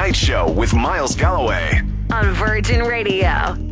Night Show with Miles Galloway on Virgin Radio.